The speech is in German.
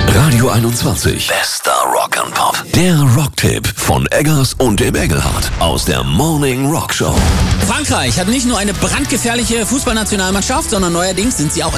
Radio 21. Bester Rock'n'Pop. Der Rocktipp von Eggers und dem Engelhardt aus der Morning Rock Show. Frankreich hat nicht nur eine brandgefährliche Fußballnationalmannschaft, sondern neuerdings sind sie auch